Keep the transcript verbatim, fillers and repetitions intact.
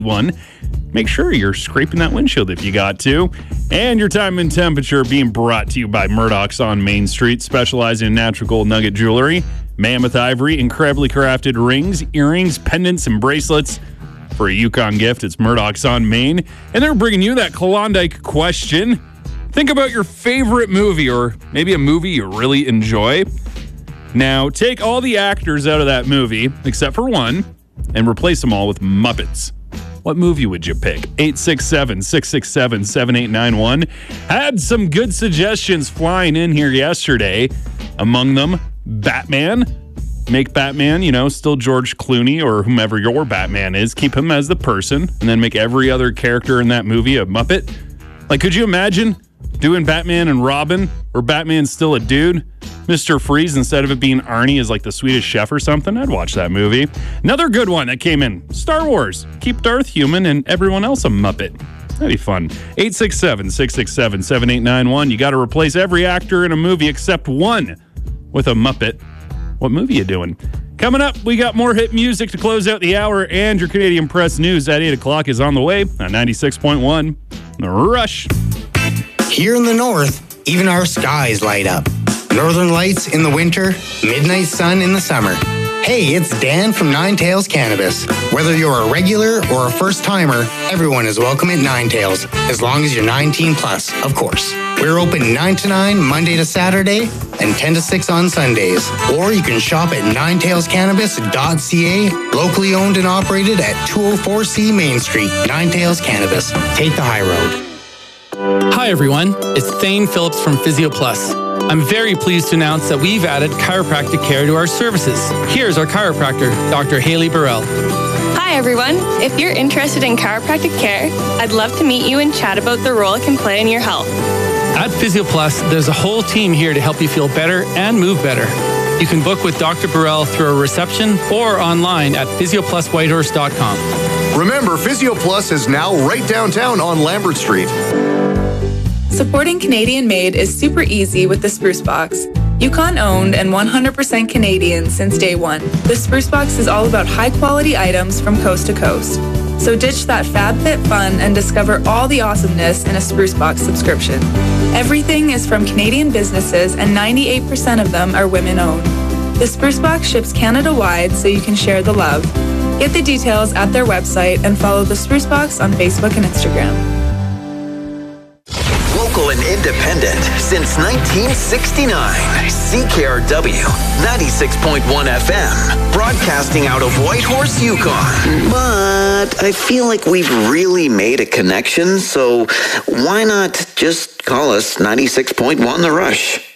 one, make sure you're scraping that windshield if you got to. And your time and temperature being brought to you by Murdoch's on Main Street, specializing in natural gold nugget jewelry, mammoth ivory, incredibly crafted rings, earrings, pendants, and bracelets. For a Yukon gift, it's Murdoch's on Main. And they're bringing you that Klondike question. Think about your favorite movie, or maybe a movie you really enjoy. Now, take all the actors out of that movie, except for one, and replace them all with Muppets. What movie would you pick? eight six seven, six six seven, seven eight nine one. Had some good suggestions flying in here yesterday. Among them, Batman. Make Batman, you know, still George Clooney or whomever your Batman is. Keep him as the person, and then make every other character in that movie a Muppet. Like, could you imagine doing Batman and Robin, or Batman's still a dude? Mister Freeze, instead of it being Arnie, is like the Swedish chef or something. I'd watch that movie. Another good one that came in, Star Wars. Keep Darth human and everyone else a Muppet. That'd be fun. eight six seven, six six seven, seven eight nine one. You got to replace every actor in a movie except one with a Muppet. What movie you doing? Coming up, we got more hit music to close out the hour, and your Canadian Press News at eight o'clock is on the way on ninety-six point one. The Rush. Here in the north, even our skies light up. Northern lights in the winter, midnight sun in the summer. Hey, it's Dan from Nine Tails Cannabis. Whether you're a regular or a first-timer, everyone is welcome at Nine Tails, as long as you're nineteen plus, of course. We're open nine to nine, Monday to Saturday, and ten to six on Sundays. Or you can shop at nine tails cannabis dot c a, locally owned and operated at two oh four C Main Street. Nine Tails Cannabis. Take the high road. Hi everyone, it's Thane Phillips from PhysioPlus. I'm very pleased to announce that we've added chiropractic care to our services. Here's our chiropractor, Doctor Haley Burrell. Hi everyone, if you're interested in chiropractic care, I'd love to meet you and chat about the role it can play in your health. At PhysioPlus, there's a whole team here to help you feel better and move better. You can book with Doctor Burrell through our reception or online at physio plus whitehorse dot com. Remember, PhysioPlus is now right downtown on Lambert Street. Supporting Canadian made is super easy with the Spruce Box. Yukon owned and one hundred percent Canadian since day one. The Spruce Box is all about high quality items from coast to coast. So ditch that FabFitFun and discover all the awesomeness in a Spruce Box subscription. Everything is from Canadian businesses and ninety-eight percent of them are women owned. The Spruce Box ships Canada-wide so you can share the love. Get the details at their website and follow the Spruce Box on Facebook and Instagram. Local and independent since nineteen sixty-nine. C K R W ninety-six point one F M, broadcasting out of Whitehorse, Yukon. But I feel like we've really made a connection, so why not just call us ninety-six point one The Rush?